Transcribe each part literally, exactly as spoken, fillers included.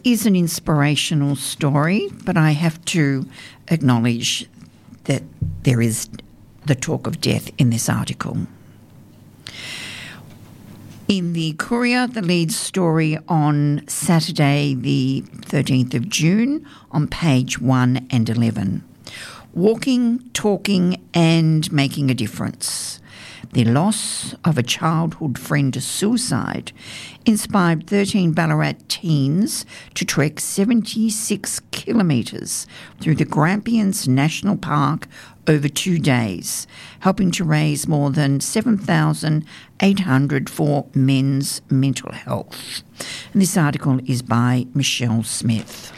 is an inspirational story, but I have to acknowledge that there is the talk of death in this article. In the Courier, the lead story on Saturday the thirteenth of June on page one and eleven. Walking, talking and making a difference. The loss of a childhood friend to suicide inspired thirteen Ballarat teens to trek seventy-six kilometres through the Grampians National Park over two days, helping to raise more than seven thousand eight hundred for men's mental health. And this article is by Michelle Smith.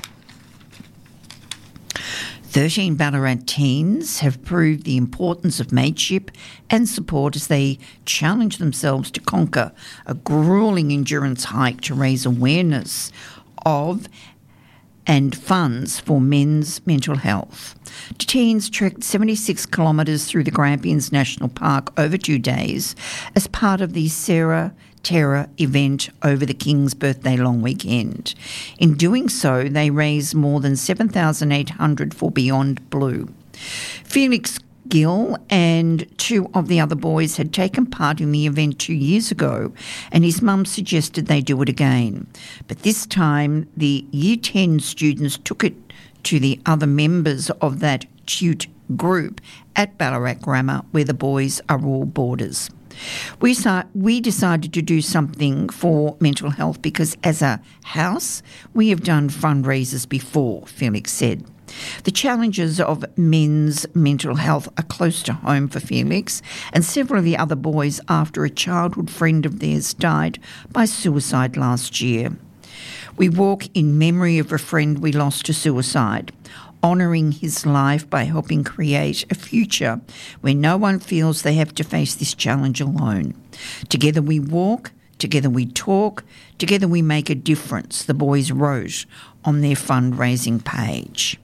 thirteen Ballarat teens have proved the importance of mateship and support as they challenge themselves to conquer a gruelling endurance hike to raise awareness of and funds for men's mental health. The teens trekked seventy-six kilometres through the Grampians National Park over two days as part of the Sarah Terror event over the King's birthday long weekend. In doing so, they raised more than seven thousand eight hundred for Beyond Blue. Felix Gill and two of the other boys had taken part in the event two years ago, and his mum suggested they do it again. But this time, the Year ten students took it to the other members of that Tute group at Ballarat Grammar, where the boys are all boarders. We, saw, we decided to do something for mental health because as a house, we have done fundraisers before, Felix said. The challenges of men's mental health are close to home for Felix and several of the other boys after a childhood friend of theirs died by suicide last year. We walk in memory of a friend we lost to suicide, honouring his life by helping create a future where no one feels they have to face this challenge alone. Together we walk, together we talk, together we make a difference, the boys wrote on their fundraising page.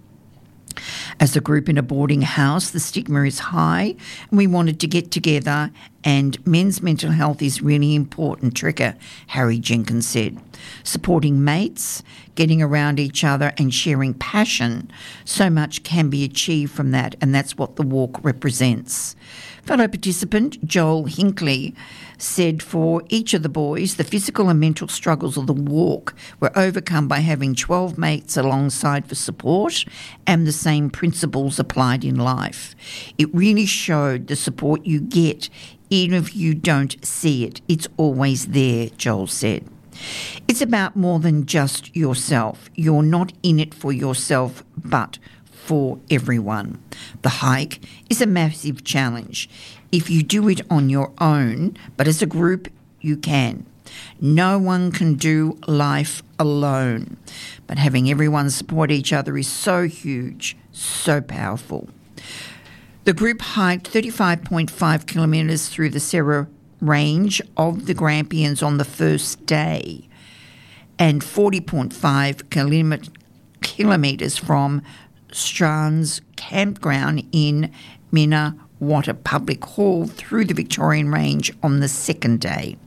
As a group in a boarding house, the stigma is high and we wanted to get together, and men's mental health is really important, Trekker Harry Jenkins said. Supporting mates, getting around each other and sharing passion, so much can be achieved from that, and that's what the walk represents. Fellow participant Joel Hinkley said for each of the boys, the physical and mental struggles of the walk were overcome by having twelve mates alongside for support and the same principles applied in life. It really showed the support you get even if you don't see it. It's always there, Joel said. It's about more than just yourself. You're not in it for yourself, but for everyone. The hike is a massive challenge. If you do it on your own, but as a group, you can. No one can do life alone, but having everyone support each other is so huge, so powerful. The group hiked thirty-five point five kilometres through the Sarah Range of the Grampians on the first day and forty point five kilometres from Strands Campground in Minnewater Public Hall through the Victorian Range on the second day.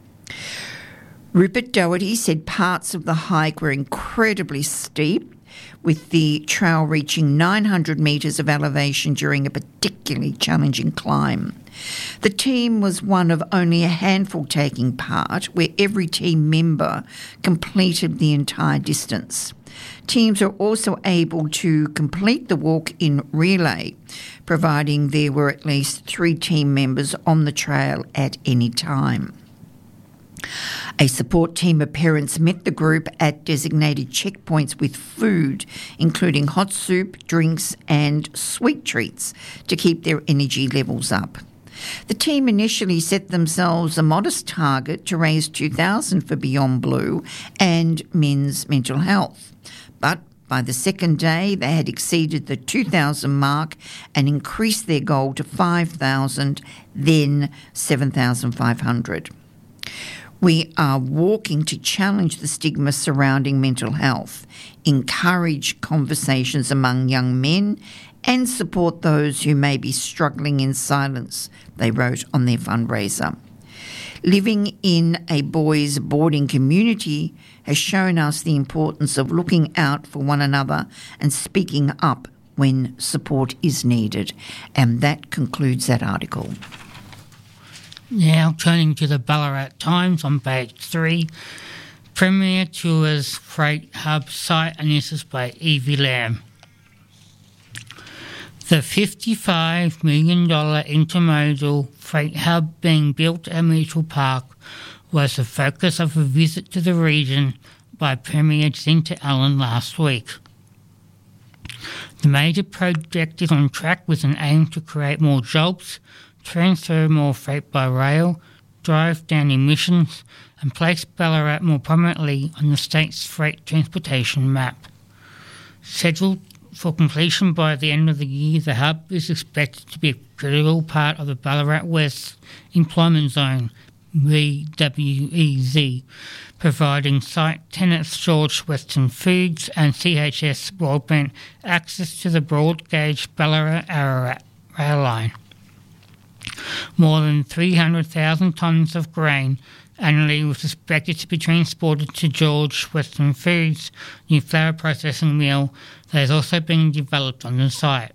Rupert Doherty said parts of the hike were incredibly steep, with the trail reaching nine hundred metres of elevation during a particularly challenging climb. The team was one of only a handful taking part, where every team member completed the entire distance. Teams are also able to complete the walk in relay, providing there were at least three team members on the trail at any time. A support team of parents met the group at designated checkpoints with food, including hot soup, drinks and sweet treats to keep their energy levels up. The team initially set themselves a modest target to raise two thousand dollars for Beyond Blue and men's mental health. But by the second day, they had exceeded the two thousand mark and increased their goal to five thousand, then seven thousand five hundred. We are walking to challenge the stigma surrounding mental health, encourage conversations among young men, and support those who may be struggling in silence, they wrote on their fundraiser. Living in a boys' boarding community has shown us the importance of looking out for one another and speaking up when support is needed. And that concludes that article. Now turning to the Ballarat Times on page three. Premier Tours Freight Hub site analysis by Evie Lamb. The fifty-five million dollars intermodal freight hub being built at Mitchell Park was the focus of a visit to the region by Premier Jacinta Allen last week. The major project is on track with an aim to create more jobs, transfer more freight by rail, drive down emissions, and place Ballarat more prominently on the state's freight transportation map. Scheduled for completion by the end of the year, the hub is expected to be a critical part of the Ballarat West Employment Zone, B W E Z, providing site tenants George Western Foods and C H S Broadband access to the broad-gauge Ballarat-Ararat rail line. More than three hundred thousand tonnes of grain annually was expected to be transported to George Western Foods' new flour processing mill that is also being developed on the site.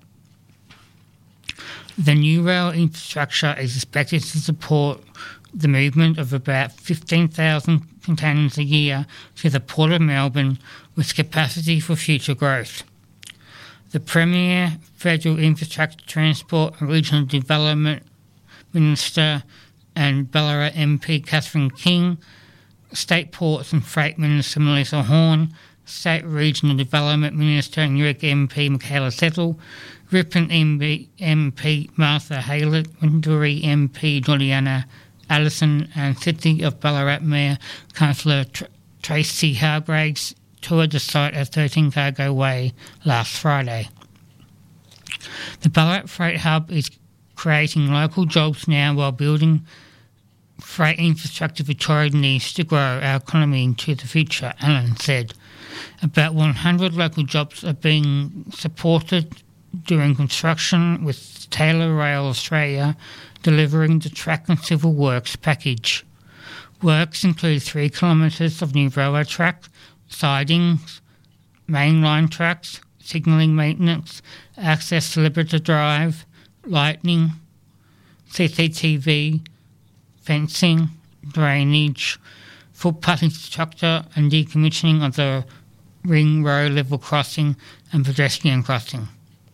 The new rail infrastructure is expected to support the movement of about fifteen thousand containers a year to the Port of Melbourne, with capacity for future growth. The Premier Federal Infrastructure Transport and Regional Development Minister and Ballarat M P Catherine King, State Ports and Freight Minister Melissa Horn, State Regional Development Minister and U R C M P Michaela Settle, Ripon M P Martha Haylett, Windori M P Juliana Allison, and City of Ballarat Mayor Councillor Tr- Tracy Hargraves toured the site at thirteen Cargo Way last Friday. The Ballarat Freight Hub is creating local jobs now while building freight infrastructure Victoria needs to grow our economy into the future, Allen said. About one hundred local jobs are being supported during construction, with Taylor Rail Australia delivering the track and civil works package. Works include three kilometres of new railway track, sidings, mainline tracks, signalling maintenance, access to Liberty Drive, lighting, C C T V, fencing, drainage, footpath infrastructure and decommissioning of the ring road level crossing and pedestrian crossing.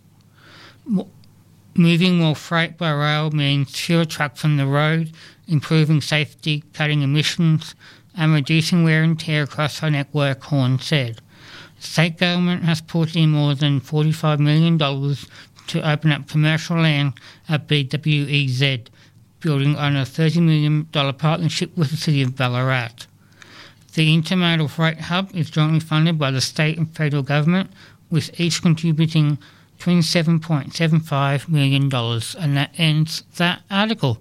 Moving more freight by rail means fewer trucks on the road, improving safety, cutting emissions and reducing wear and tear across our network, Horn said. The state government has put in more than forty-five million dollars to open up commercial land at B W E Z, building on a thirty million dollars partnership with the City of Ballarat. The Intermodal Freight Hub is jointly funded by the state and federal government, with each contributing twenty-seven point seven five million dollars, and that ends that article.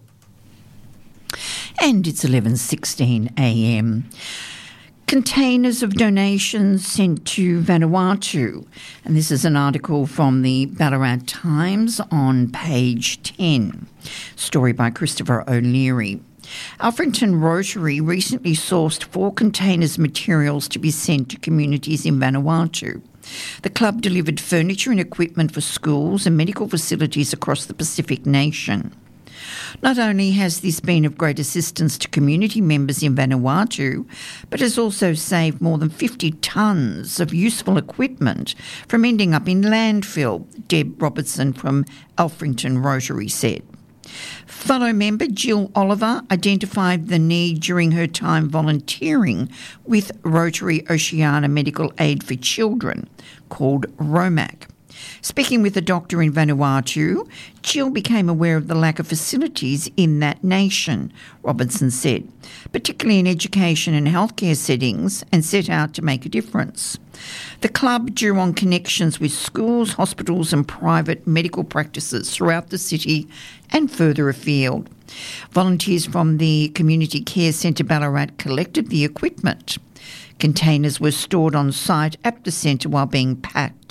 And it's eleven sixteen a m. Containers of donations sent to Vanuatu. And this is an article from the Ballarat Times on page ten. Story by Christopher O'Leary. Alfrington Rotary recently sourced four containers of materials to be sent to communities in Vanuatu. The club delivered furniture and equipment for schools and medical facilities across the Pacific nation. Not only has this been of great assistance to community members in Vanuatu, but has also saved more than fifty tonnes of useful equipment from ending up in landfill, Deb Robertson from Alfrington Rotary said. Fellow member Jill Oliver identified the need during her time volunteering with Rotary Oceania Medical Aid for Children, called ROMAC. Speaking with a doctor in Vanuatu, Jill became aware of the lack of facilities in that nation, Robertson said, particularly in education and healthcare settings, and set out to make a difference. The club drew on connections with schools, hospitals and private medical practices throughout the city and further afield. Volunteers from the Community Care Centre Ballarat collected the equipment. Containers were stored on site at the centre while being packed.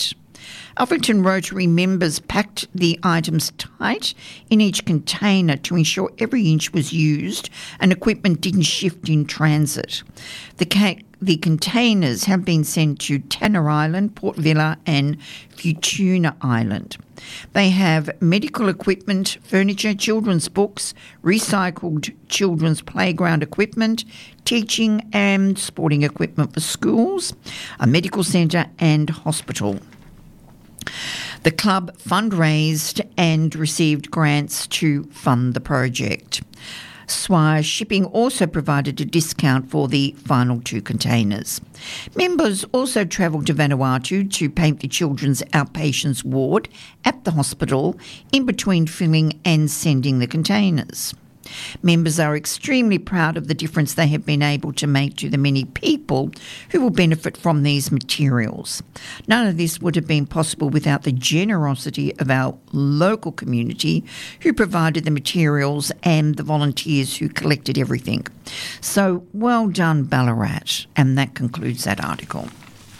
Alfredton Rotary members packed the items tight in each container to ensure every inch was used and equipment didn't shift in transit. The ca- The containers have been sent to Tanner Island, Port Vila and Futuna Island. They have medical equipment, furniture, children's books, recycled children's playground equipment, teaching and sporting equipment for schools, a medical centre and hospital. The club fundraised and received grants to fund the project. Swire Shipping also provided a discount for the final two containers. Members also travelled to Vanuatu to paint the children's outpatients ward at the hospital in between filling and sending the containers. Members are extremely proud of the difference they have been able to make to the many people who will benefit from these materials. None of this would have been possible without the generosity of our local community who provided the materials and the volunteers who collected everything. So well done, Ballarat. And that concludes that article.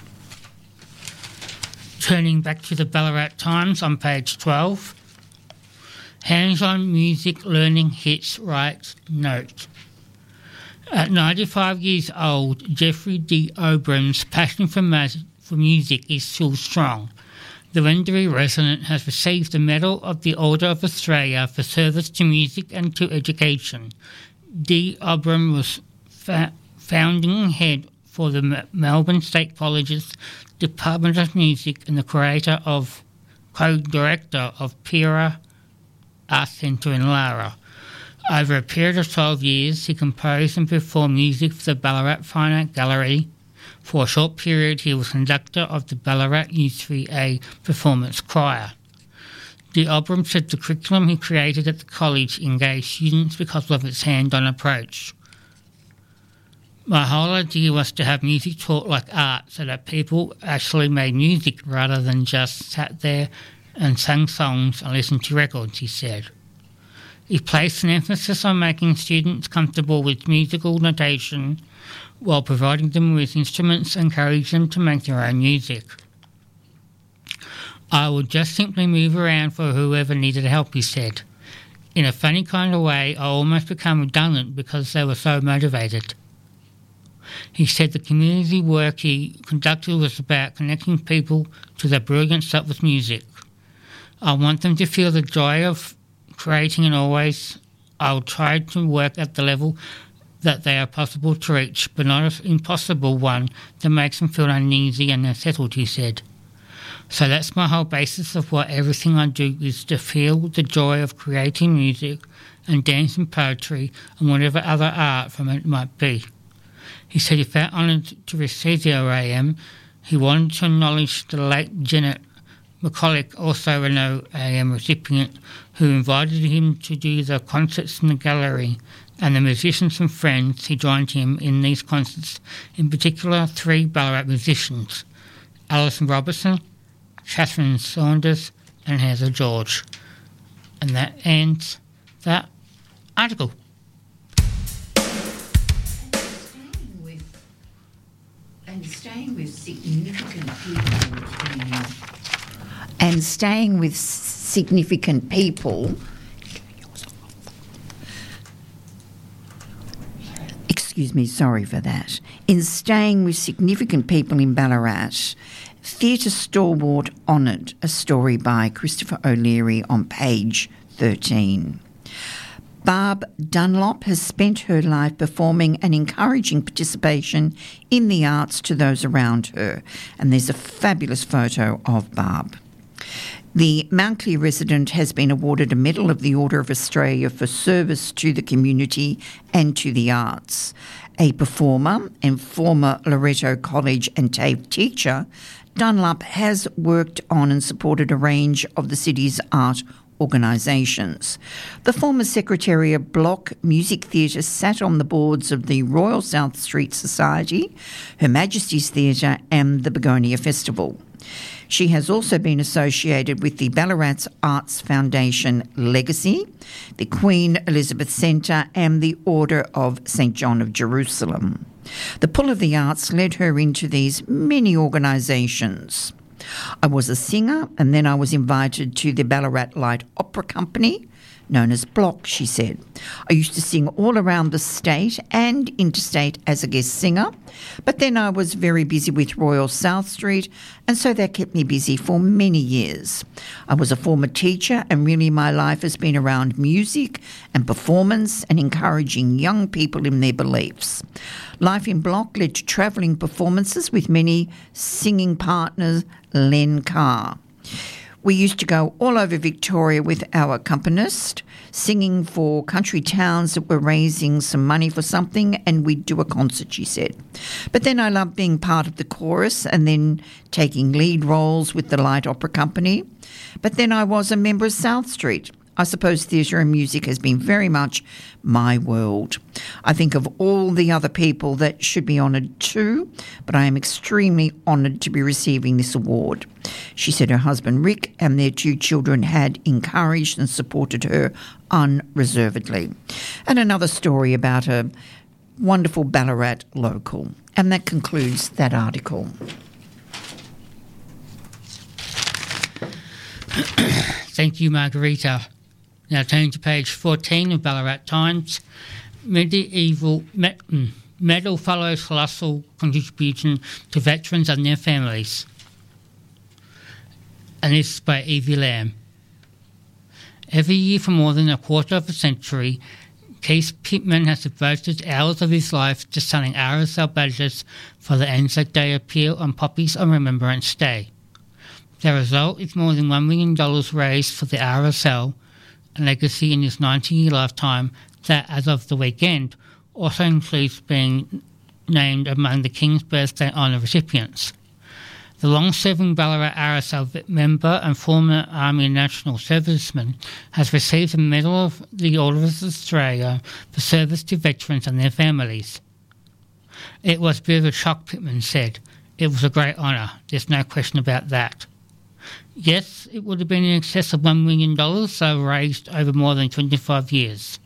Turning back to the Ballarat Times on page twelve. Hands-on music learning hits right note. At ninety-five years old, Jeffrey D. Obram's passion for, mas- for music is still strong. The Wendouree resident has received the Medal of the Order of Australia for service to music and to education. D. Obram was fa- founding head for the M- Melbourne State College's Department of Music and the creator of, co-director of Pira Art Centre in Lara. Over a period of twelve years, he composed and performed music for the Ballarat Fine Art Gallery. For a short period, he was conductor of the Ballarat U three A Performance Choir. D. Obram said the curriculum he created at the college engaged students because of its hand-on approach. My whole idea was to have music taught like art so that people actually made music rather than just sat there and sang songs and listened to records, he said. He placed an emphasis on making students comfortable with musical notation while providing them with instruments and encouraging them to make their own music. I would just simply move around for whoever needed help, he said. In a funny kind of way, I almost became redundant because they were so motivated. He said the community work he conducted was about connecting people to the brilliance that was music. I want them to feel the joy of creating, and always I'll try to work at the level that they are possible to reach, but not an impossible one that makes them feel uneasy and unsettled, he said. So that's my whole basis of what everything I do is to feel the joy of creating music and dance and poetry and whatever other art from it might be. He said he felt honoured to receive the O A M. He wanted to acknowledge the late Janet McCulloch, also an O A M recipient, who invited him to do the concerts in the gallery, and the musicians and friends who joined him in these concerts, in particular three Ballarat musicians, Alison Robertson, Catherine Saunders and Heather George. And that ends that article. And staying with significant people in And staying with significant people, excuse me, sorry for that. In staying with significant people in Ballarat, Theatre Stalwart honoured, a story by Christopher O'Leary on page thirteen. Barb Dunlop has spent her life performing and encouraging participation in the arts to those around her, and there's a fabulous photo of Barb. The Mount Clear resident has been awarded a Medal of the Order of Australia for service to the community and to the arts. A performer and former Loreto College and TAFE teacher, Dunlop has worked on and supported a range of the city's art organisations. The former Secretary of Block Music Theatre sat on the boards of the Royal South Street Society, Her Majesty's Theatre and the Begonia Festival. She has also been associated with the Ballarat Arts Foundation Legacy, the Queen Elizabeth Centre and the Order of Saint John of Jerusalem. The pull of the arts led her into these many organisations. I was a singer, and then I was invited to the Ballarat Light Opera Company, known as Block, she said. I used to sing all around the state and interstate as a guest singer, but then I was very busy with Royal South Street, and so that kept me busy for many years. I was a former teacher, and really my life has been around music and performance and encouraging young people in their beliefs. Life in Block led to travelling performances with many singing partners, Len Carr. We used to go all over Victoria with our accompanist, singing for country towns that were raising some money for something, and we'd do a concert, she said. But then I loved being part of the chorus and then taking lead roles with the Light Opera Company. But then I was a member of South Street. I suppose theatre and music has been very much my world. I think of all the other people that should be honoured too, but I am extremely honoured to be receiving this award. She said her husband Rick and their two children had encouraged and supported her unreservedly. And another story about a wonderful Ballarat local. And that concludes that article. Thank you, Margarita. Now turning to page fourteen of Ballarat Times. Medieval me- medal follows colossal contribution to veterans and their families. And this is by Evie Lamb. Every year for more than a quarter of a century, Keith Pittman has devoted hours of his life to selling R S L badges for the Anzac Day appeal on Poppies on Remembrance Day. The result is more than one million dollars raised for the R S L, a legacy in his ninety-year lifetime that, as of the weekend, also includes being named among the King's Birthday Honour recipients. The long-serving Ballarat R S L member and former Army and National Serviceman has received a Medal of the Order of Australia for service to veterans and their families. It was a bit of a shock, Pittman said. It was a great honour, there's no question about that. Yes, it would have been in excess of one million dollars, so raised over more than twenty-five years.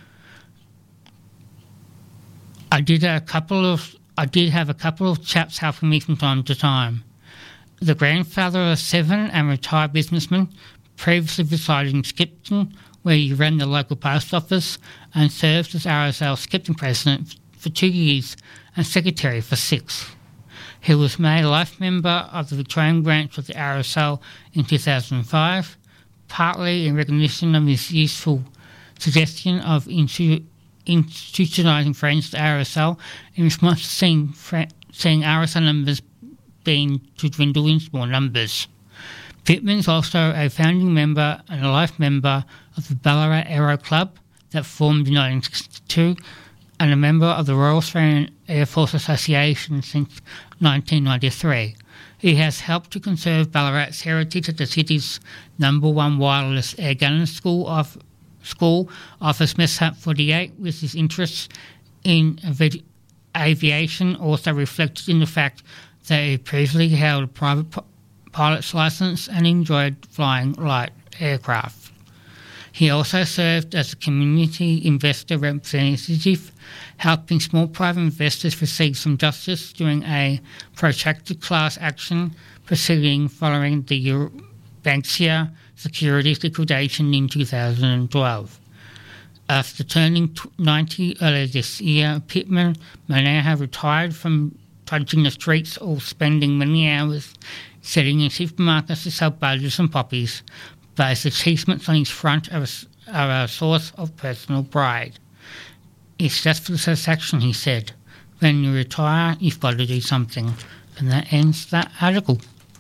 I did a couple of I did have a couple of chaps helping me from time to time. The grandfather of seven and retired businessman, previously resided in Skipton, where he ran the local post office and served as R S L Skipton president for two years and secretary for six. He was made a life member of the Victorian branch of the R S L in two thousand five, partly in recognition of his useful suggestion of institu- institutionalising friends to R S L in response to seeing, fr- seeing R S L numbers being to dwindle in small numbers. Pittman is also a founding member and a life member of the Ballarat Aero Club that formed in nineteen sixty-two, and a member of the Royal Australian Air Force Association since nineteen ninety-three. He has helped to conserve Ballarat's heritage as the city's number one wireless air gunner school, off, school offers Mishap forty-eight, with his interests in avi- aviation also reflected in the fact that he previously held a private p- pilot's licence and enjoyed flying light aircraft. He also served as a community investor representative, helping small private investors receive some justice during a protracted class action proceeding following the Banksia Securities liquidation in two thousand twelve. After turning ninety earlier this year, Pittman may now have retired from trudging the streets or spending many hours sitting in supermarkets to sell badges and poppies, but his achievements on his front are a, are a source of personal pride. It's just for the satisfaction, he said. When you retire, you've got to do something. And that ends that article.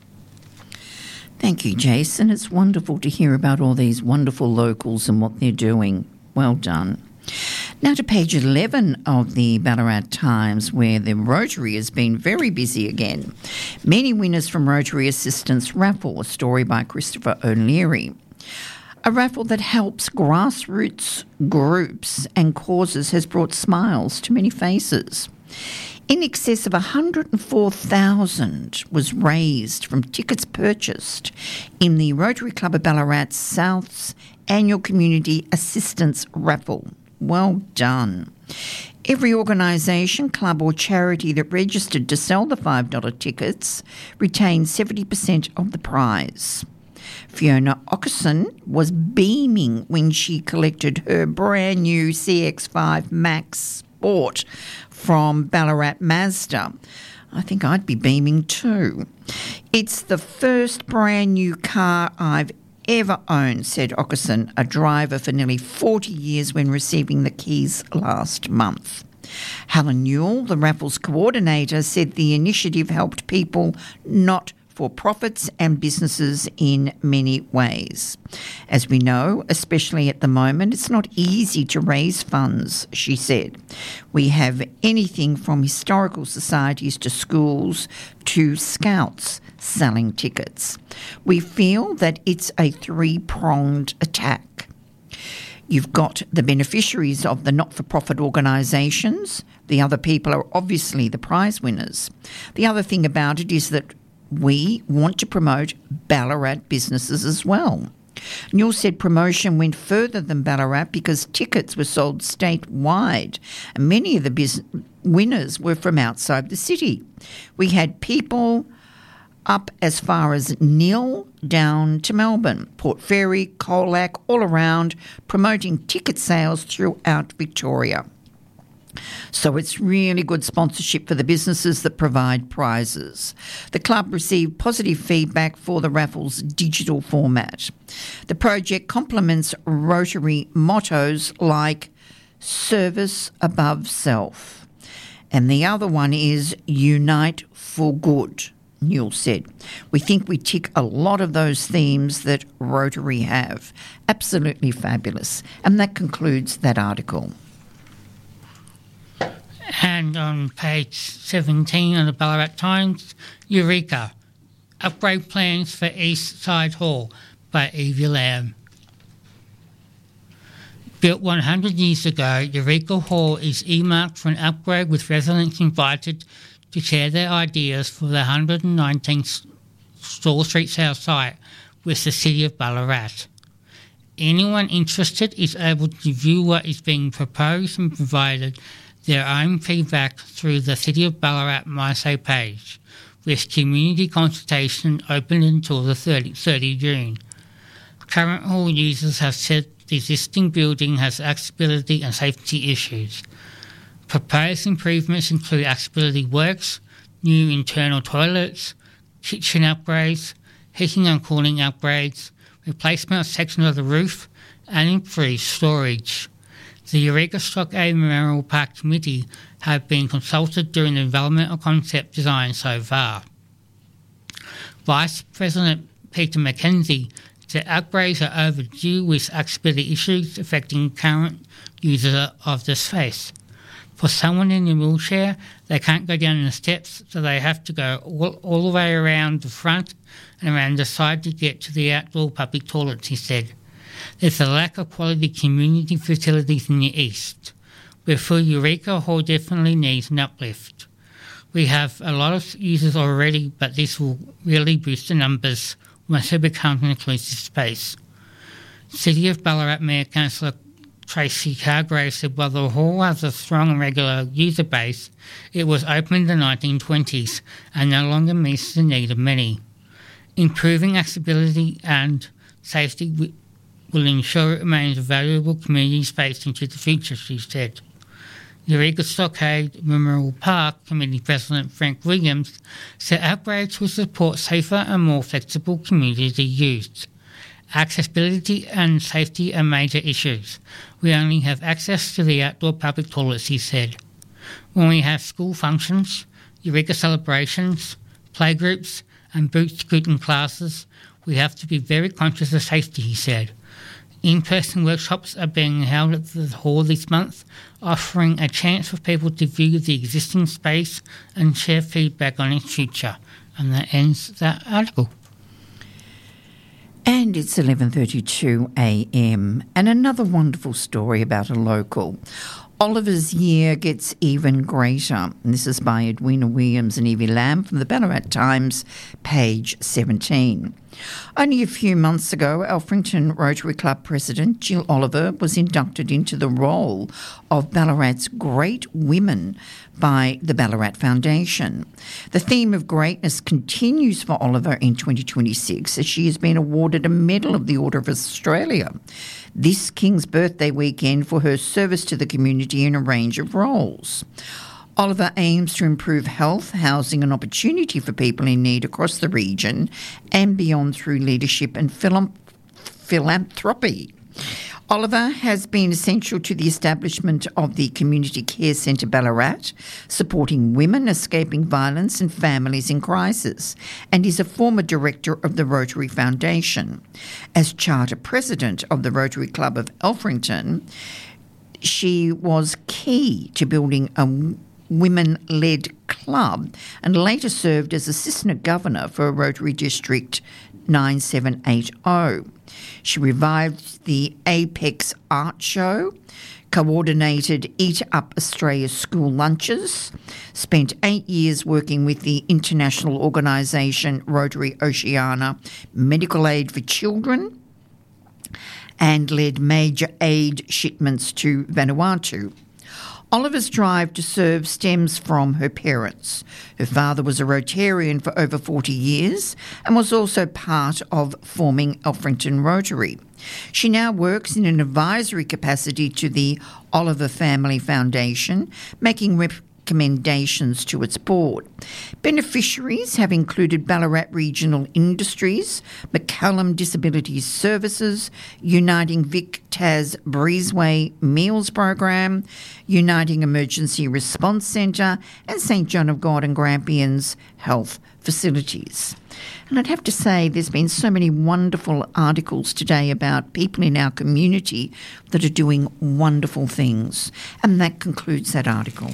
Thank you, Jason. It's wonderful to hear about all these wonderful locals and what they're doing. Well done. Now to page eleven of the Ballarat Times, where the Rotary has been very busy again. Many winners from Rotary Assistance Raffle, a story by Christopher O'Leary. A raffle that helps grassroots groups and causes has brought smiles to many faces. In excess of one hundred four thousand was raised from tickets purchased in the Rotary Club of Ballarat South's annual Community Assistance Raffle. Well done. Every organisation, club or charity that registered to sell the five dollar tickets retained seventy percent of the prize. Fiona Ockerson was beaming when she collected her brand new C X five Max Sport from Ballarat Mazda. I think I'd be beaming too. It's the first brand new car I've ever owned, said Ockerson, a driver for nearly forty years when receiving the keys last month. Helen Newell, the raffles coordinator, said the initiative helped people not for profits and businesses in many ways. As we know, especially at the moment, it's not easy to raise funds, she said. We have anything from historical societies to schools to scouts selling tickets. We feel that it's a three-pronged attack. You've got the beneficiaries of the not-for-profit organisations. The other people are obviously the prize winners. The other thing about it is that we want to promote Ballarat businesses as well. Newell said promotion went further than Ballarat because tickets were sold statewide, and many of the biz- winners were from outside the city. We had people up as far as Neil down to Melbourne, Port Fairy, Colac, all around, promoting ticket sales throughout Victoria. So it's really good sponsorship for the businesses that provide prizes. The club received positive feedback for the raffle's digital format. The project complements Rotary mottos like service above self. And the other one is unite for good, Newell said. We think we tick a lot of those themes that Rotary have. Absolutely fabulous. And that concludes that article. And on page seventeen of the Ballarat Times, Eureka, upgrade plans for East Side Hall by Evie Lamb. Built one hundred years ago, Eureka Hall is earmarked for an upgrade with residents invited to share their ideas for the one hundred nineteenth Store Street South site with the City of Ballarat. Anyone interested is able to view what is being proposed and provided their own feedback through the City of Ballarat MySay page, with community consultation open until the thirtieth of June. Current hall users have said the existing building has accessibility and safety issues. Proposed improvements include accessibility works, new internal toilets, kitchen upgrades, heating and cooling upgrades, replacement of sections of the roof, and improved storage. The Eureka Stockade Memorial Park Committee have been consulted during the development of concept design so far. Vice President Peter McKenzie said upgrades are overdue with accessibility issues affecting current users of the space. For someone in a wheelchair, they can't go down the steps, so they have to go all, all the way around the front and around the side to get to the outdoor public toilets, he said. There's a lack of quality community facilities in the east. Therefore, Eureka Hall definitely needs an uplift. We have a lot of users already, but this will really boost the numbers once it becomes an inclusive space. City of Ballarat Mayor Councillor Tracy Cargrave said while the hall has a strong and regular user base, it was opened in the nineteen twenties and no longer meets the need of many. Improving accessibility and safety w- will ensure it remains a valuable community space into the future, she said. Eureka Stockade Memorial Park Committee President Frank Williams said upgrades will support safer and more flexible community use. Accessibility and safety are major issues. We only have access to the outdoor public toilets, he said. When we have school functions, Eureka celebrations, playgroups and boot scooting classes, we have to be very conscious of safety, he said. In-person workshops are being held at the hall this month, offering a chance for people to view the existing space and share feedback on its future. And that ends that article. And And it's eleven thirty-two a m and another wonderful story about a local. Oliver's year gets even greater. And this is by Edwina Williams and Evie Lamb from the Ballarat Times, page seventeen. Only a few months ago, Alfrington Rotary Club President Jill Oliver was inducted into the role of Ballarat's Great Women by the Ballarat Foundation. The theme of greatness continues for Oliver in twenty twenty-six as she has been awarded a Medal of the Order of Australia this King's Birthday weekend for her service to the community in a range of roles. Oliver aims to improve health, housing and opportunity for people in need across the region and beyond through leadership and philanthropy. Oliver has been essential to the establishment of the Community Care Centre Ballarat, supporting women escaping violence and families in crisis, and is a former director of the Rotary Foundation. As charter president of the Rotary Club of Alfrington, she was key to building a women-led club and later served as assistant governor for Rotary District nine seven eight zero. She revived the Apex Art Show, coordinated Eat Up Australia school lunches, spent eight years working with the international organisation Rotary Oceania Medical Aid for Children, and led major aid shipments to Vanuatu. Oliver's drive to serve stems from her parents. Her father was a Rotarian for over forty years and was also part of forming Alfrington Rotary. She now works in an advisory capacity to the Oliver Family Foundation, making recommendations to its board. Beneficiaries have included Ballarat Regional Industries, McCallum Disability Services, Uniting Vic Tas Breezeway Meals Program, Uniting Emergency Response Centre, and Saint John of God and Grampians Health Facilities. And I'd have to say there's been so many wonderful articles today about people in our community that are doing wonderful things. And that concludes that article.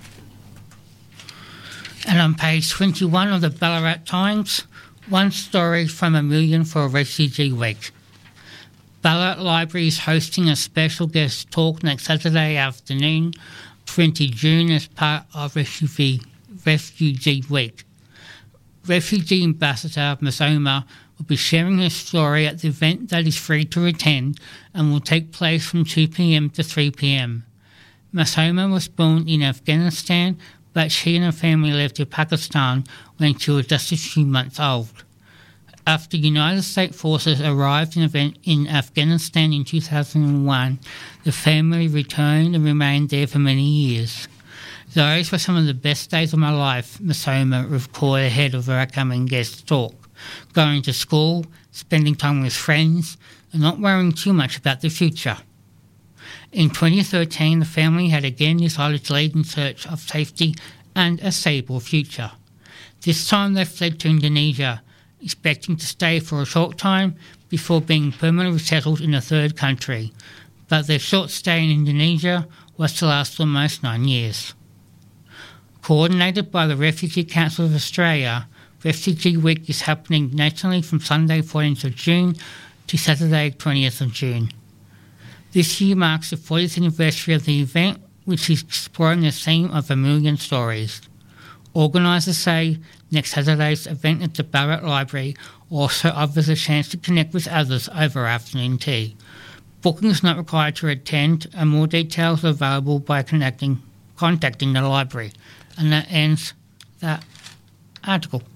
And on page twenty-one of the Ballarat Times, one story from a million for a Refugee Week. Ballarat Library is hosting a special guest talk next Saturday afternoon, twentieth of June, as part of Refugee, Refugee Week. Refugee Ambassador Masoma will be sharing her story at the event that is free to attend and will take place from two p m to three p m. Masoma was born in Afghanistan, but she and her family left to Pakistan when she was just a few months old. After United States forces arrived in, in Afghanistan in two thousand one, the family returned and remained there for many years. Those were some of the best days of my life, Masoma recalled ahead of her upcoming guest talk. Going to school, spending time with friends, and not worrying too much about the future. In twenty thirteen, the family had again decided to leave in search of safety and a stable future. This time they fled to Indonesia, expecting to stay for a short time before being permanently settled in a third country. But their short stay in Indonesia was to last almost nine years. Coordinated by the Refugee Council of Australia, Refugee Week is happening nationally from Sunday fourteenth of June to Saturday twentieth of June. This year marks the fortieth anniversary of the event, which is exploring the theme of a million stories. Organisers say next Saturday's event at the Ballarat Library also offers a chance to connect with others over afternoon tea. Booking is not required to attend, and more details are available by connecting, contacting the library. And that ends that article.